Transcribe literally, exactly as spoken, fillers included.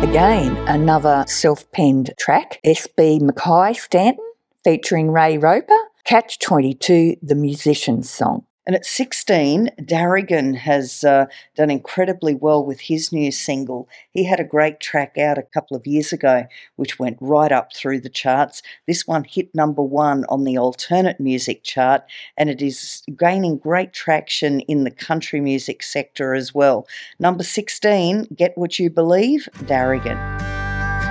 Again, another self-penned track, S B Mackay Stanton, featuring Ray Roper, Catch twenty-two, the musician's song. And at sixteen, Darrigan has uh, done incredibly well with his new single. He had a great track out a couple of years ago, which went right up through the charts. This one hit number one on the alternate music chart, and it is gaining great traction in the country music sector as well. Number sixteen, Get What You Believe, Darrigan.